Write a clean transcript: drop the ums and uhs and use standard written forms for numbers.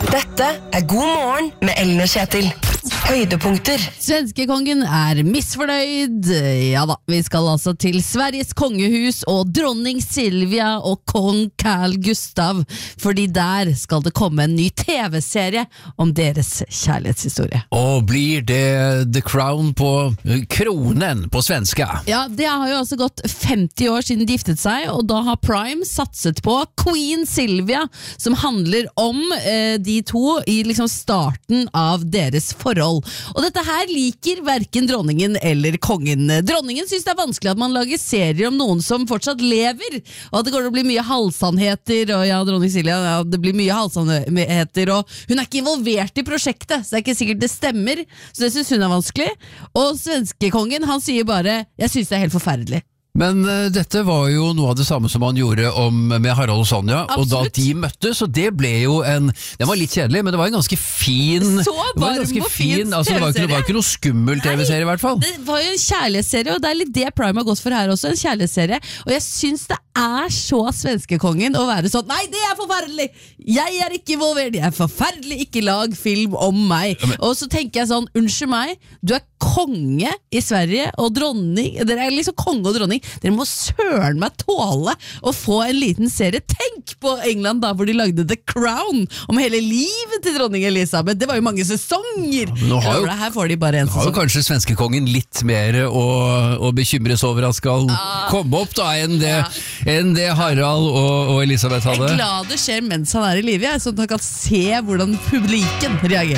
Dette God morgen med Ellen og Kjetil. Høydepunkter. Svenskekongen misfornøyd. Ja da, vi skal altså til Sveriges kongehus og dronning Silvia og kong Carl Gustav, fordi der skal det komme en ny TV-serie om deres kjærlighetshistorie. Og blir det The Crown på kronen på svenska? Ja, det har jo altså gått 50 år siden de giftet seg, og da har Prime satset på Queen Silvia, som handler om de to i liksom starten av deres forhold. Og dette her liker hverken dronningen eller kongen. Dronningen synes det er vanskelig at man lager serier om noen som fortsatt lever, og at det går til å bli mye halvsannheter, og ja, dronning Silvia, ja, det blir mye halvsannheter, og hun er ikke involvert i prosjektet, så det er ikke sikkert det stemmer, så det synes hun er vanskelig. Og svenskekongen, han sier bare, jeg synes det er helt forferdelig. Men dette var jo noe av det samme som han gjorde med Harald og Sonja. Absolutt. Og da de møttes, så det ble jo den var litt kjedelig, men det var en ganske fin så varm og fin altså, det var ikke noe skummel TV-serie i hvert fall. Det var jo en kjærlighetsserie, og det er litt det Prime har gått for her også, en kjærlighetsserie, og jeg synes det er så svenskekongen å være sånn, nei, det er forferdelig, jeg er ikke involvert, jeg er forferdelig, ikke lag film om meg. Og så tenker jeg sånn, unnskyld meg, du er konge i Sverige, og dronning, dere er liksom konge og dronning, dere må søren meg tåle å få en liten serie. Tenk på England da, hvor de lagde The Crown om hele livet til dronning Elisabeth. Det var jo mange sesonger. Ja, her får de bare en sesong. Har jo kanskje svenskekongen litt mer å bekymres over at skal komme opp da, enn det Harald og Elisabeth hadde. Jeg er glad det skjer mens han er i live, sånn at han kan se hvordan publiken reagerer.